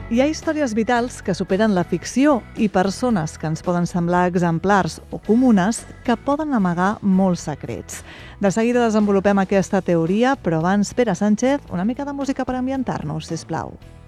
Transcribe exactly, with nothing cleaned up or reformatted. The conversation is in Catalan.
Hi ha històries vitals que superen la ficció i persones que ens poden semblar exemplars o comunes que poden amagar molts secrets. De seguida desenvolupem aquesta teoria, però abans, Pere Sánchez, una mica de música per ambientar-nos, sisplau.